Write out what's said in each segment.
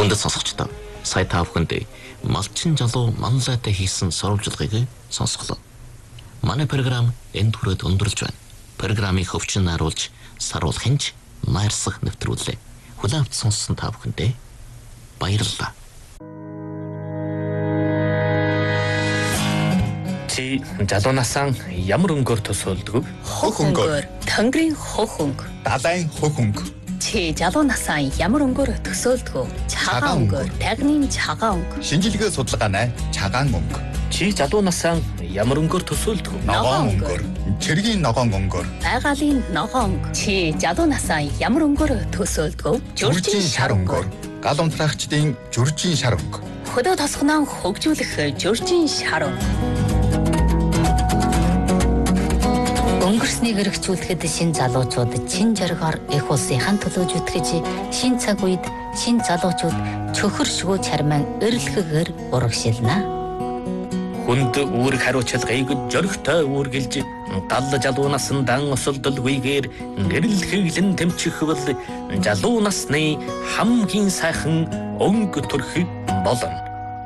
Хүндэт сонсогчдоо сая та бүхэнд малчин залуу манлайтай хийсэн сурвалжлагыг сонсголоо. Манай програм энд хүрээд өндөрлж байна. Программыг хөвчин харуулж саруулахын найрсаг нэвтрүүлээ. Хүлээн авч сонссон та бүхэндээ баярлалаа. Чи залуунасаа ямар өнгөөр төсөөлдөг? Хөх өнгөөр. Тэнгэрийн хөх өнгө. Далайн хөх өнгө. Чи залуунасаа ямар өнгөөр төсөөлдөг? Цагаан өнгөөр. Тагнын цагаан өнгө. Шинжилгээ судалгаанай цагаан өнгө. Чи залуунасаа ямар өнгөөр төсөөлдөг? Ногоон өнгөөр. Цэргийн ногоон өнгөөр. Байгалийн ногоон өнгө. Чи залуунасаа ямар өнгөөр төсөөлдөг? Жүржин шар өнгөөр. Гал унтраагчдын жүржин шар өнгө. Хөдөө тосгоноо хөгжүүлэх жүржин шар өнгө. Өнгөрснийг эргчүүлэхэд шин залуучууд чин жаргаар их улсынхаа төлөө зүтгэж шин цаг үед шин залуучууд чөхөр шгүү чарман эрэлхэгээр урагшилна. Хүнд үүрэг хариуцлагыг жөрөгтэй үүргэлж гал залуунаас дан осолдолгүйгээр гэрэлхэглэн тэмчихвэл залуу насны хамгийн сайхан өнгө төрх болно.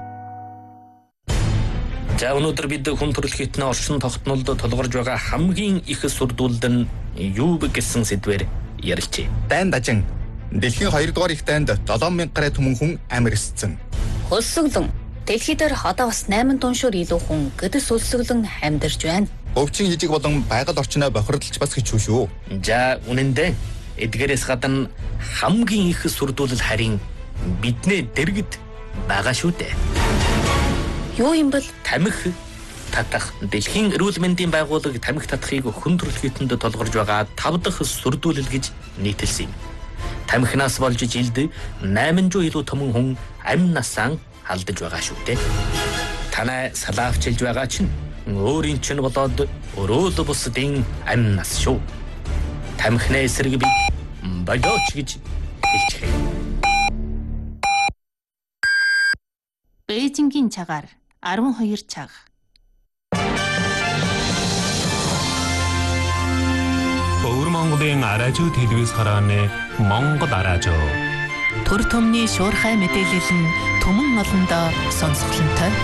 За өнөөдөр бид хүн төрөлхтний орчин тогтнолд толгорж байгаа хамгийн их сүрдүүлд нь юу гэсэн сэдвээр ярилцъя. Дайн дажин. Дэлхийн 2 дугаар их дайнд 7000 гаруй түмэн хүн амьдсан. Хөлсөглөн. Дэлхий дээр одоо бас 8 тоншоор илүү хүн гэдэс өлсөглөн амьдарч байна. Өвчин жижиг болон байгаль орчноо бохирдолж бас хичүү шүү. За үнэндээ эдгээрээс гадна хамгийн их сүрдүүлэл харин биднээ дэргэд байгаа шүү дээ. Юу юм бол тамхи татах. Дэлхийн эрүүл мэндийн байгууллага тамхи татахыг хүн төрөлхтөнд толгорж байгаа 5 дахь сүрдүүлэл гэж нийтэлсэн юм. Тамхинаас болж жилд 800 илүү түмэн хүн амь насаа алдаж байгаа шүү дээ. Танай салаавчилж байгаа чинь өөрийн чинь болоод өрөөл бусдын амь нас шүү. Тамхины эсрэг би болооч гэж хэлчихье. Бээжингийн цагаар 12 цаг. Өвөр Монголын аражуу телевиз харааны Монгол аражуу. Төр төмний шуурхай мэдээлэл нь түмэн олондоо сонсголонтой.